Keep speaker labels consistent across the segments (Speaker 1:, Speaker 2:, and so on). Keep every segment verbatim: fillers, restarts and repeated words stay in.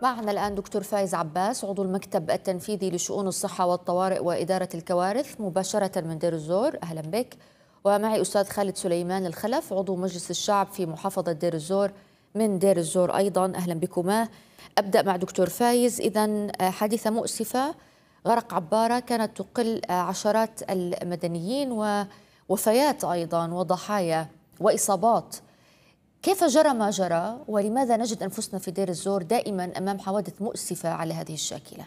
Speaker 1: معنا الآن دكتور فايز عباس، عضو المكتب التنفيذي لشؤون الصحة والطوارئ وإدارة الكوارث مباشرة من دير الزور. أهلا بك. ومعي أستاذ خالد سليمان الخلف، عضو مجلس الشعب في محافظة دير الزور من دير الزور أيضا. أهلا بكما. أبدأ مع دكتور فايز. إذن حادثة مؤسفة، غرق عبارة كانت تقل عشرات المدنيين ووفيات أيضا وضحايا وإصابات. كيف جرى ما جرى، ولماذا نجد أنفسنا في دير الزور دائما أمام حوادث مؤسفة على هذه الشاكلة؟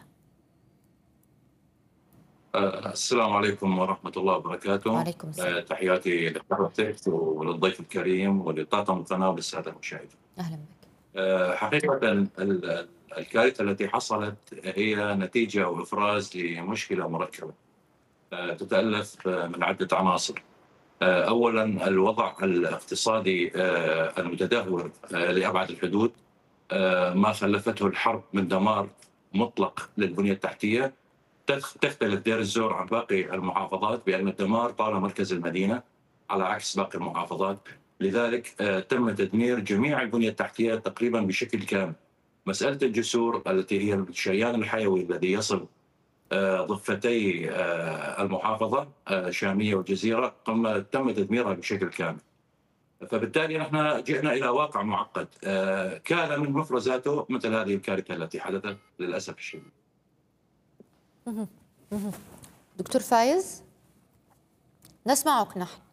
Speaker 2: السلام عليكم ورحمة الله وبركاته.
Speaker 1: وعليكم السلام.
Speaker 2: تحياتي لحضرتك وللضيف الكريم ولطاقم القناة وللسادة المشاهدين.
Speaker 1: أهلا بك.
Speaker 2: حقيقة الكارثة التي حصلت هي نتيجة أو إفراز لمشكلة مركبة تتألف من عدة عناصر. أولا الوضع الاقتصادي المتدهور لأبعد الحدود، ما خلفته الحرب من دمار مطلق للبنية التحتية. تختلف دير الزور عن باقي المحافظات بأن الدمار طال مركز المدينة على عكس باقي المحافظات، لذلك تم تدمير جميع البنية التحتية تقريبا بشكل كامل. مسألة الجسور التي هي الشريان الحيوي الذي يصل ضفتي المحافظة شامية والجزيرة تم تدميرها بشكل كامل. فبالتالي نحن جئنا إلى واقع معقد كان من مفرزاته مثل هذه الكارثة التي حدثت للأسف الشديد.
Speaker 1: دكتور فايز، نسمعك نحن.